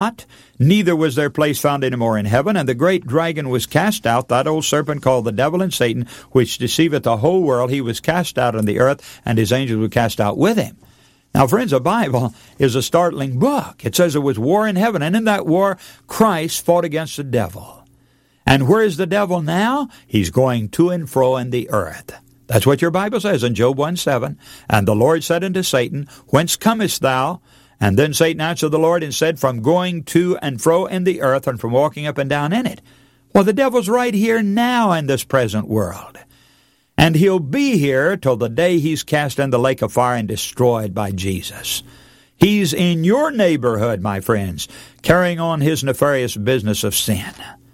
not, neither was their place found any more in heaven. And the great dragon was cast out, that old serpent called the devil and Satan, which deceiveth the whole world. He was cast out on the earth, and his angels were cast out with him. Now, friends, the Bible is a startling book. It says there was war in heaven, and in that war, Christ fought against the devil. And where is the devil now? He's going to and fro in the earth. That's what your Bible says in Job 1:7. And the Lord said unto Satan, Whence comest thou? And then Satan answered the Lord and said, From going to and fro in the earth, and from walking up and down in it. Well, the devil's right here now in this present world. And he'll be here till the day he's cast in the lake of fire and destroyed by Jesus. He's in your neighborhood, my friends, carrying on his nefarious business of sin.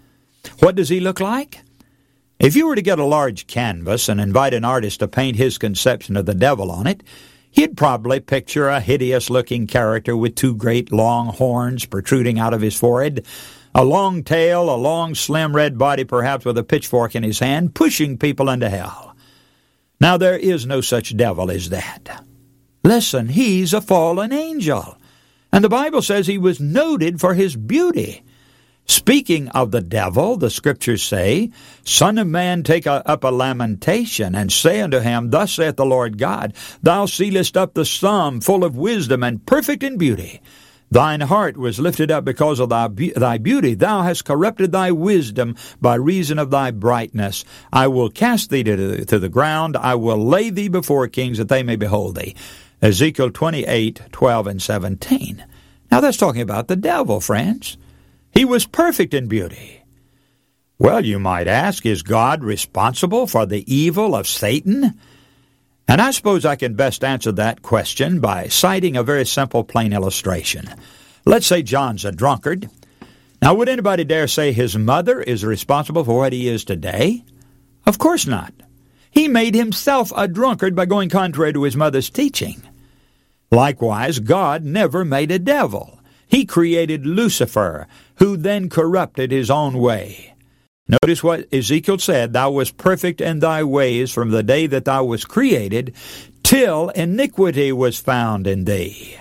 What does he look like? If you were to get a large canvas and invite an artist to paint his conception of the devil on it, he'd probably picture a hideous-looking character with two great long horns protruding out of his forehead, a long tail, a long, slim, red body, perhaps with a pitchfork in his hand, pushing people into hell. Now, there is no such devil as that. Listen, he's a fallen angel, and the Bible says he was noted for his beauty. Speaking of the devil, the Scriptures say, Son of man, take up a lamentation, and say unto him, Thus saith the Lord God, Thou sealest up the sum, full of wisdom and perfect in beauty. Thine heart was lifted up because of thy beauty. Thou hast corrupted thy wisdom by reason of thy brightness. I will cast thee to the ground. I will lay thee before kings, that they may behold thee. Ezekiel 28:12 and 17. Now that's talking about the devil, friends. He was perfect in beauty. Well, you might ask, is God responsible for the evil of Satan? And I suppose I can best answer that question by citing a very simple, plain illustration. Let's say John's a drunkard. Now, would anybody dare say his mother is responsible for what he is today? Of course not. He made himself a drunkard by going contrary to his mother's teaching. Likewise, God never made a devil. He created Lucifer, who then corrupted his own way. Notice what Ezekiel said, Thou wast perfect in thy ways from the day that thou wast created, till iniquity was found in thee.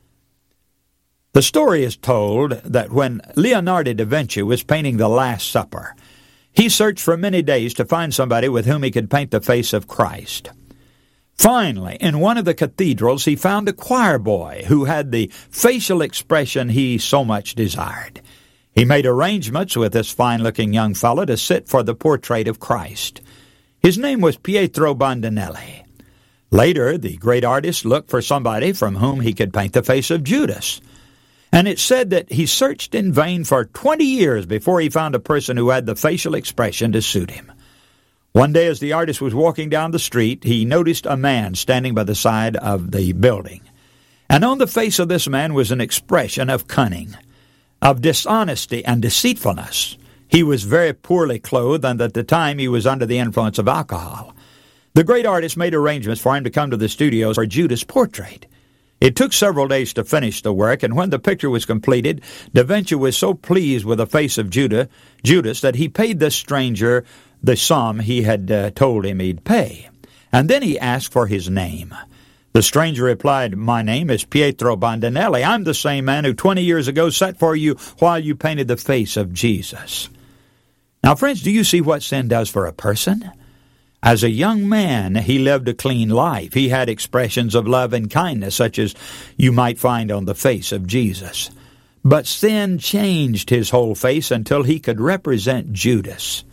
The story is told that when Leonardo da Vinci was painting the Last Supper, he searched for many days to find somebody with whom he could paint the face of Christ. Finally, in one of the cathedrals, he found a choir boy who had the facial expression he so much desired. He made arrangements with this fine-looking young fellow to sit for the portrait of Christ. His name was Pietro Bandinelli. Later, the great artist looked for somebody from whom he could paint the face of Judas. And it said that he searched in vain for 20 years before he found a person who had the facial expression to suit him. One day, as the artist was walking down the street, he noticed a man standing by the side of the building. And on the face of this man was an expression of cunning, of dishonesty and deceitfulness. He was very poorly clothed, and at the time he was under the influence of alcohol. The great artist made arrangements for him to come to the studios for Judas' portrait. It took several days to finish the work, and when the picture was completed, Da Vinci was so pleased with the face of Judas that he paid this stranger the sum he had told him he'd pay. And then he asked for his name. The stranger replied, My name is Pietro Bandinelli. I'm the same man who 20 years ago sat for you while you painted the face of Jesus. Now, friends, do you see what sin does for a person? As a young man, he lived a clean life. He had expressions of love and kindness, such as you might find on the face of Jesus. But sin changed his whole face until he could represent Judas.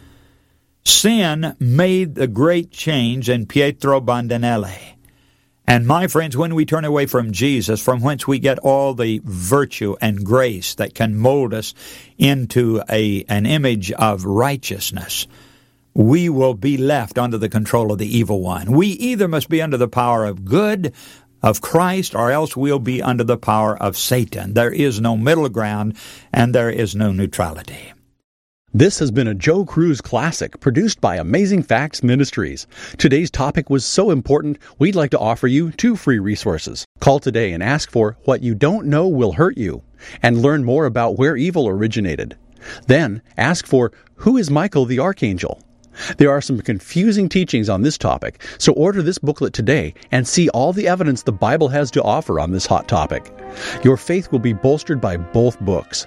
Sin made the great change in Pietro Bandinelli. And my friends, when we turn away from Jesus, from whence we get all the virtue and grace that can mold us into an image of righteousness, we will be left under the control of the evil one. We either must be under the power of good, of Christ, or else we'll be under the power of Satan. There is no middle ground, and there is no neutrality. This has been a Joe Cruz Classic produced by Amazing Facts Ministries. Today's topic was so important, we'd like to offer you 2 free resources. Call today and ask for What You Don't Know Will Hurt You, and learn more about where evil originated. Then ask for Who is Michael the Archangel? There are some confusing teachings on this topic, so order this booklet today and see all the evidence the Bible has to offer on this hot topic. Your faith will be bolstered by both books.